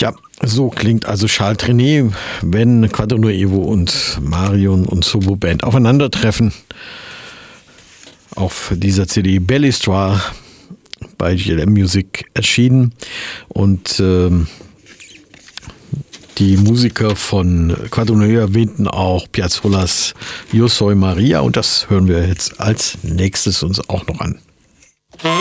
Ja, so klingt also Charles Trenet, wenn Quadrinuevo und Marion und Sobo Band aufeinandertreffen. Auf dieser CD Belle Histoire bei GLM Music erschienen. Und die Musiker von Quadrinuevo erwähnten auch Piazzolas Io Soy Maria, und das hören wir jetzt als nächstes uns auch noch an.